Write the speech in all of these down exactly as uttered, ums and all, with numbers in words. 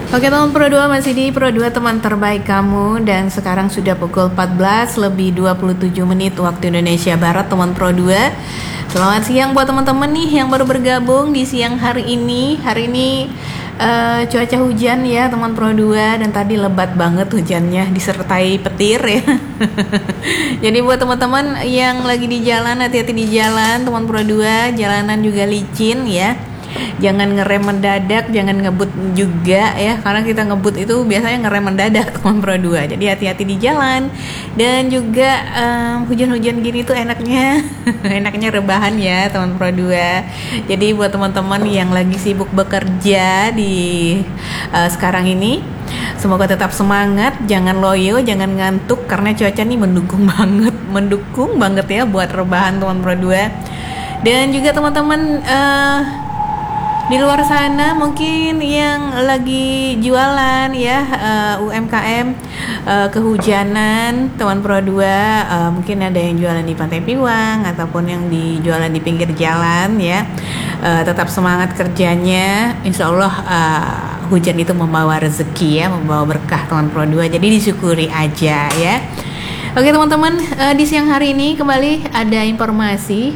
Oke teman Pro dua, masih di Pro dua teman terbaik kamu. Dan sekarang sudah pukul empat belas lebih dua puluh tujuh menit waktu Indonesia Barat teman Pro dua. Selamat siang buat teman-teman nih yang baru bergabung di siang hari ini. Hari ini uh, cuaca hujan ya teman Pro dua. Dan tadi lebat banget hujannya disertai petir ya. Jadi buat teman-teman yang lagi di jalan, hati-hati di jalan teman Pro dua. Jalanan juga licin ya. Jangan ngerem mendadak, jangan ngebut juga ya, karena kita ngebut itu biasanya ngerem mendadak teman Pro dua. Jadi hati-hati di jalan. Dan juga um, hujan-hujan gini tuh enaknya enaknya rebahan ya teman Pro dua. Jadi buat teman-teman yang lagi sibuk bekerja di uh, sekarang ini, semoga tetap semangat, jangan loyo, jangan ngantuk, karena cuaca nih mendukung banget, mendukung banget ya buat rebahan teman Pro dua. Dan juga teman-teman uh, di luar sana mungkin yang lagi jualan ya, uh, U M K M uh, kehujanan teman Pro dua, uh, mungkin ada yang jualan di Pantai Piwang ataupun yang di jualan di pinggir jalan ya. Uh, tetap semangat kerjanya, insya Allah uh, hujan itu membawa rezeki ya, membawa berkah teman Pro dua, jadi disyukuri aja ya. Oke teman-teman, uh, di siang hari ini kembali ada informasi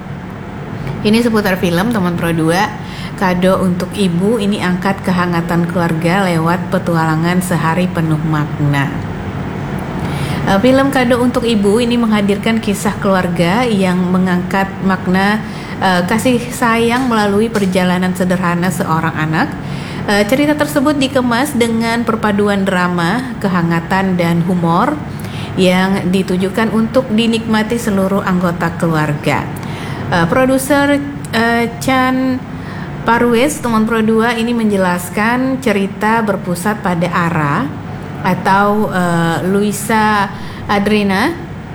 ini seputar film teman Pro dua. Kado untuk ibu, ini angkat kehangatan keluarga lewat petualangan sehari penuh makna. Uh, film Kado untuk Ibu ini menghadirkan kisah keluarga yang mengangkat makna uh, kasih sayang melalui perjalanan sederhana seorang anak. Uh, cerita tersebut dikemas dengan perpaduan drama, kehangatan, dan humor yang ditujukan untuk dinikmati seluruh anggota keluarga. Uh, produser uh, Chan Parwes teman Pro dua ini menjelaskan cerita berpusat pada Ara atau uh, Luisa Adrena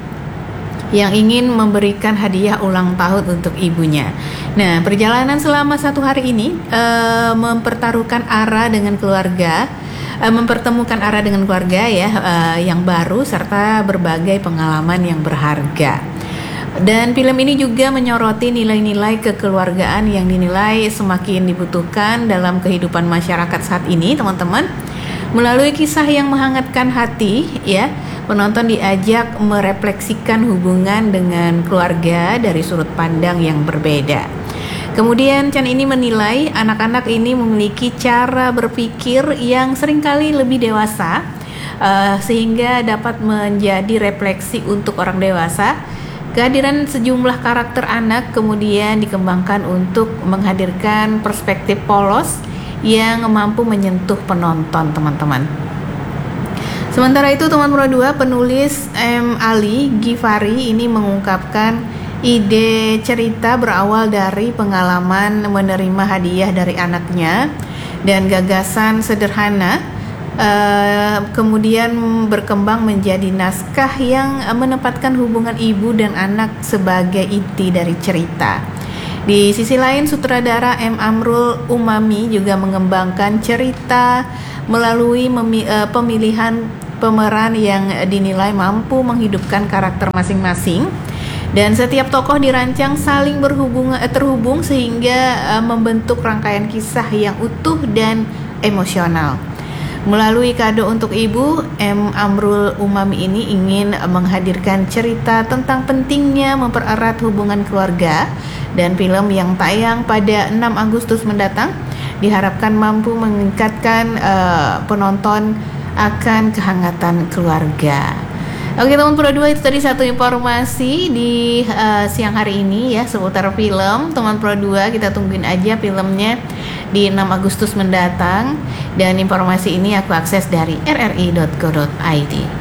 yang ingin memberikan hadiah ulang tahun untuk ibunya. Nah, perjalanan selama satu hari ini uh, mempertaruhkan Ara dengan keluarga, uh, mempertemukan Ara dengan keluarga ya uh, yang baru serta berbagai pengalaman yang berharga. Dan film ini juga menyoroti nilai-nilai kekeluargaan yang dinilai semakin dibutuhkan dalam kehidupan masyarakat saat ini, teman-teman. Melalui kisah yang menghangatkan hati, ya, penonton diajak merefleksikan hubungan dengan keluarga dari sudut pandang yang berbeda. Kemudian Chan ini menilai anak-anak ini memiliki cara berpikir yang seringkali lebih dewasa, uh, sehingga dapat menjadi refleksi untuk orang dewasa. Kehadiran sejumlah karakter anak kemudian dikembangkan untuk menghadirkan perspektif polos yang mampu menyentuh penonton, teman-teman. Sementara itu, teman Pro dua, penulis M. Ali Ghifari ini mengungkapkan ide cerita berawal dari pengalaman menerima hadiah dari anaknya dan gagasan sederhana. Uh, kemudian berkembang menjadi naskah yang uh, menempatkan hubungan ibu dan anak sebagai inti dari cerita. Di sisi lain, sutradara M. Amrul Umami juga mengembangkan cerita melalui memi- uh, pemilihan pemeran yang dinilai mampu menghidupkan karakter masing-masing, dan setiap tokoh dirancang saling berhubung uh, terhubung sehingga uh, membentuk rangkaian kisah yang utuh dan emosional. Melalui Kado untuk Ibu, M. Amrul Umami ini ingin menghadirkan cerita tentang pentingnya mempererat hubungan keluarga, dan film yang tayang pada enam Agustus mendatang diharapkan mampu meningkatkan uh, penonton akan kehangatan keluarga. Oke teman Pro dua, itu tadi satu informasi di uh, siang hari ini ya seputar film teman Pro dua. Kita tungguin aja filmnya di enam Agustus mendatang, dan informasi ini aku akses dari r r i dot co dot i d.